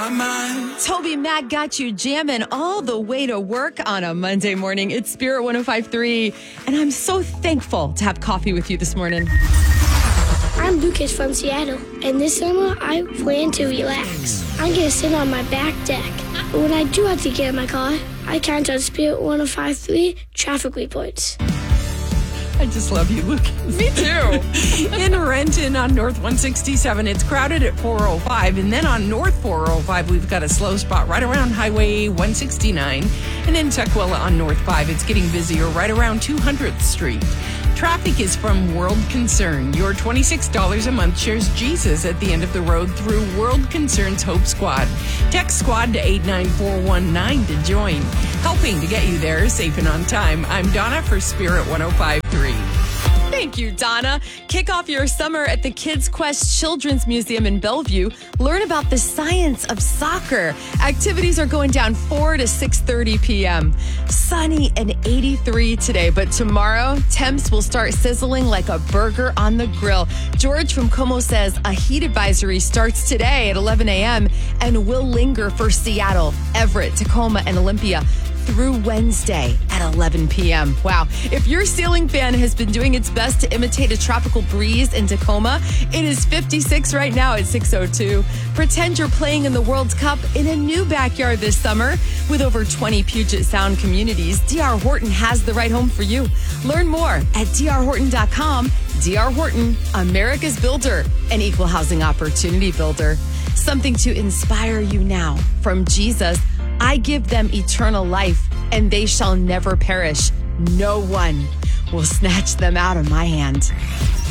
my mind. Toby Mac got you jamming all the way to work on a Monday morning. It's Spirit 105.3, and I'm so thankful to have coffee with you this morning. I'm Lucas from Seattle, and this summer I plan to relax. I'm going to sit on my back deck. But when I do have to get in my car, I count on Spirit 105.3 traffic reports. I just love you, Lucas. Me too. In Renton on North 167, it's crowded at 405. And then on North 405, we've got a slow spot right around Highway 169. And in Tukwila on North 5, it's getting busier right around 200th Street. Traffic is from World Concern. Your $26 a month shares Jesus at the end of the road through World Concern's Hope Squad. Text SQUAD to 89419 to join. Helping to get you there safe and on time. I'm Donna for Spirit 105.3. Thank you, Donna. Kick off your summer at the Kids Quest Children's Museum in Bellevue. Learn about the science of soccer. Activities are going down 4 to 6:30 p.m. Sunny and 83 today, but tomorrow, temps will start sizzling like a burger on the grill. George from Como says a heat advisory starts today at 11 a.m. and will linger for Seattle, Everett, Tacoma, and Olympia through Wednesday at 11 p.m. Wow. If your ceiling fan has been doing its best to imitate a tropical breeze in Tacoma, it is 56 right now at 6:02. Pretend you're playing in the World Cup in a new backyard this summer. With over 20 Puget Sound communities, D.R. Horton has the right home for you. Learn more at drhorton.com. D.R. Horton, America's builder, an equal housing opportunity builder. Something to inspire you now from Jesus. I give them eternal life, and they shall never perish. No one will snatch them out of my hand.